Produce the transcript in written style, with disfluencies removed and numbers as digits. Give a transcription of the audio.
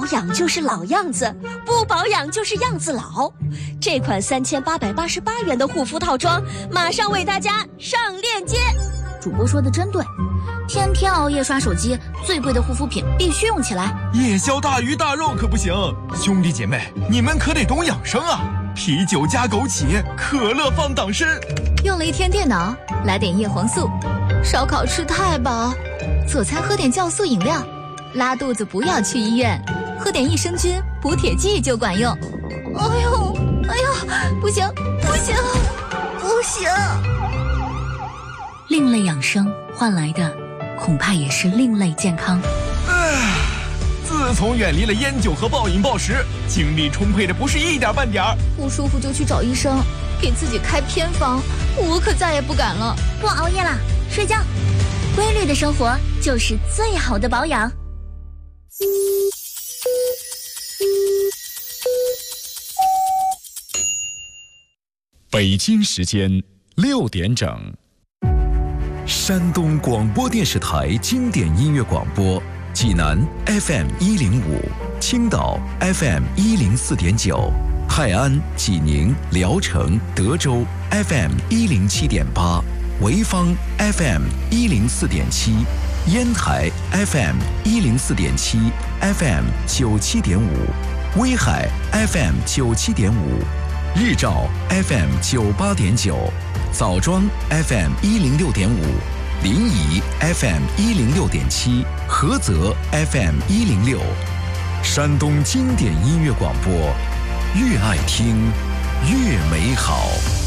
保养就是老样子，不保养就是样子老。这款3888元的护肤套装，马上为大家上链接。 主播说的真对，天天熬夜刷手机，最贵的护肤品必须用起来。 夜宵大鱼大肉可不行，兄弟姐妹，你们可得懂养生啊！啤酒加枸杞，可乐放党参。 用了一天电脑，来点叶黄素。烧烤吃太饱，做餐喝点酵素饮料。拉肚子不要去医院，喝点益生菌补铁剂就管用。哎呦，不行！另类养生换来的，恐怕也是另类健康。 自从远离了烟酒和暴饮暴食，精力充沛的不是一点半点儿。 不舒服就去找医生，给自己开偏方，我可再也不敢了。 不熬夜了，睡觉。规律的生活就是最好的保养。 北京时间6点整，山东广播电视台经典音乐广播，济南 FM105，青岛 FM104.9，泰安、济宁、聊城、德州 FM107.8，潍坊 FM104.7，烟台 FM104.7 FM97.5，威海 FM97.5，日照 FM98.9，枣庄 FM106.5，临沂 FM106.7，菏泽 FM106。山东经典音乐广播，越爱听越美好。